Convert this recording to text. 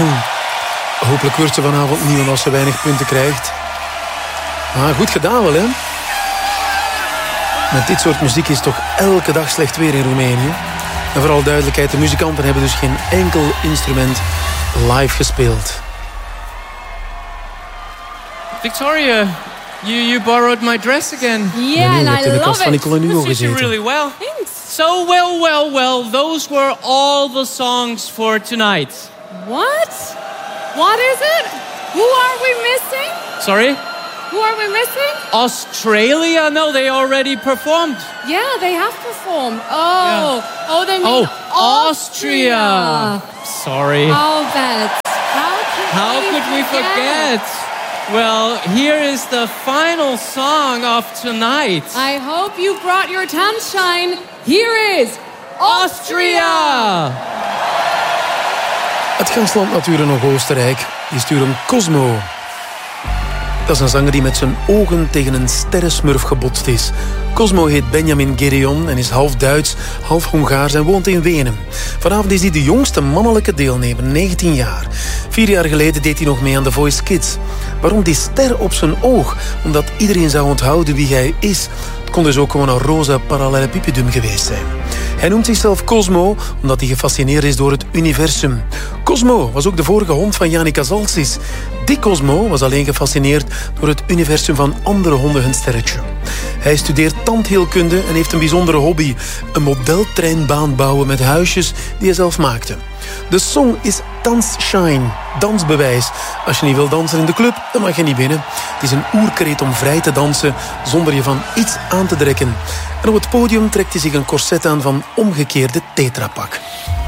Hopelijk wordt ze vanavond nieuw als ze weinig punten krijgt. Maar goed gedaan wel, hè? Met dit soort muziek is toch elke dag slecht weer in Roemenië. En vooral duidelijkheid, de muzikanten hebben dus geen enkel instrument live gespeeld. Victoria, you borrowed my dress again. Yeah, and I love it. You did really well. Thanks. So well. Those were all the songs for tonight. What? What is it? Who are we missing? Sorry? Who are we missing? Australia? No, they already performed. Yeah, they have performed. Oh, Yeah. oh, they mean Austria. Sorry. Oh, that. How could we forget? Well, here is the final song of tonight. I hope you brought your sunshine. Here is Austria. Het gastland natuurlijk nog Oostenrijk. Die sturen Cosmo. Dat is een zanger die met zijn ogen tegen een sterrensmurf gebotst is. Cosmo heet Benjamin Gedeon en is half Duits, half Hongaars en woont in Wenen. Vanavond is hij de jongste mannelijke deelnemer, 19 jaar. 4 jaar geleden deed hij nog mee aan The Voice Kids. Waarom die ster op zijn oog? Omdat iedereen zou onthouden wie hij is. Het kon dus ook gewoon een roze parallelepipedum geweest zijn. Hij noemt zichzelf Cosmo omdat hij gefascineerd is door het universum. Cosmo was ook de vorige hond van Janica Zaltsis. Die Cosmo was alleen gefascineerd door het universum van andere honden hun sterretje. Hij studeert tandheelkunde en heeft een bijzondere hobby. Een modeltreinbaan bouwen met huisjes die hij zelf maakte. De song is Tanzschein, dansbewijs. Als je niet wil dansen in de club, dan mag je niet binnen. Het is een oerkreet om vrij te dansen zonder je van iets aan te trekken. En op het podium trekt hij zich een corset aan van omgekeerde tetrapak.